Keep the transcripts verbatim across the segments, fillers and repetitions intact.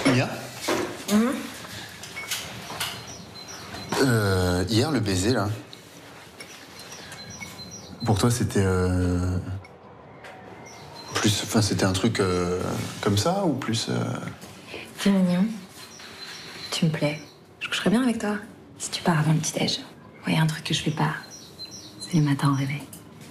Mia Mmh. euh, Hier, le baiser, là. Pour toi, c'était... Euh... Plus... Enfin, c'était un truc euh, comme ça, ou plus... Euh... T'es mignon. Tu me plais. Je coucherais bien avec toi. Si tu pars avant le petit-déj. Ouais, y a un truc que je fais pas. C'est les matins au réveil.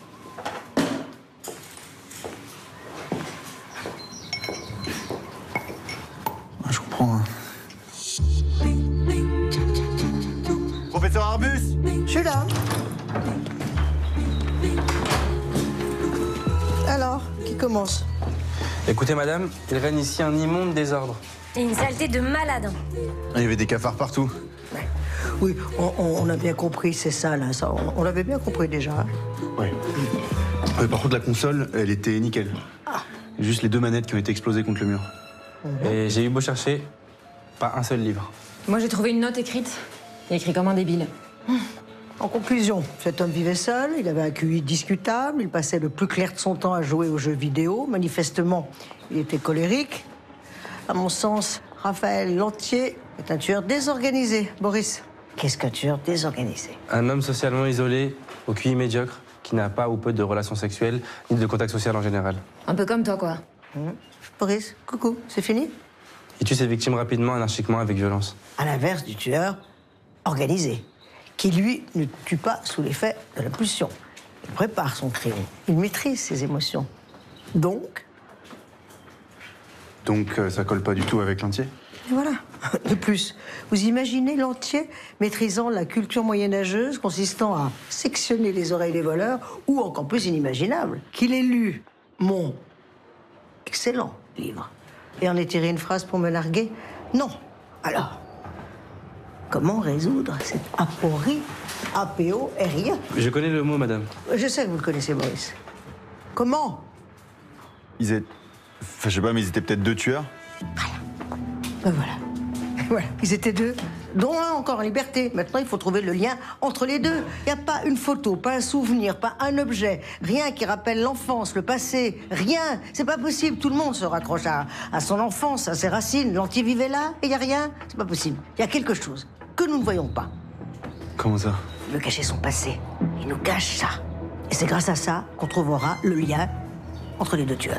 Ouais, je comprends, hein. Professeur Arbus, Je suis là. Alors, qui commence? Écoutez, madame, il règne ici un immonde désordre. Et une saleté de malade. Il y avait des cafards partout. Oui, on, on- on a bien compris, c'est ça, là. Ça, on on l'avait bien compris déjà. hein. Ouais. Euh, par contre, la console, elle était nickel. Juste les deux manettes qui ont été explosées contre le mur. Et j'ai eu beau chercher, pas un seul livre. Moi, j'ai trouvé une note écrite. Il écrit comme un débile. En conclusion, cet homme vivait seul, il avait un Q I discutable, il passait le plus clair de son temps à jouer aux jeux vidéo. Manifestement, il était colérique. À mon sens, Raphaël Lantier est un tueur désorganisé. Boris, qu'est-ce qu'un tueur désorganisé? Un homme socialement isolé, au Q I médiocre, qui n'a pas ou peu de relations sexuelles, ni de contact social en général. Un peu comme toi, quoi. Boris, coucou, c'est fini? Il tue ses victimes rapidement, anarchiquement, avec violence. À l'inverse du tueur organisé, qui lui ne tue pas sous l'effet de la pulsion. Il prépare son crime, il maîtrise ses émotions. Donc, Donc, euh, ça colle pas du tout avec l'entier. et voilà. De plus, vous imaginez l'entier maîtrisant la culture moyenâgeuse consistant à sectionner les oreilles des voleurs, ou encore plus inimaginable, qu'il ait lu mon excellent livre et en ait tiré une phrase pour me larguer? Non. Alors, comment résoudre cette aporie A P O R I A? Je connais le mot, madame. Je sais que vous le connaissez, Maurice. Comment? ils étaient... Enfin, je sais pas, mais ils étaient peut-être deux tueurs. Ben voilà. Voilà. Ils étaient deux, dont un encore en liberté. Maintenant, il faut trouver le lien entre les deux. Il n'y a pas une photo, pas un souvenir, pas un objet, rien qui rappelle l'enfance, le passé, rien. C'est pas possible. Tout le monde se raccroche à, à son enfance, à ses racines. L'entier vivait là et il n'y a rien. C'est pas possible. Il y a quelque chose que nous ne voyons pas. Comment ça? Il veut cacher son passé. Il nous cache ça. Et c'est grâce à ça qu'on trouvera le lien entre les deux tueurs.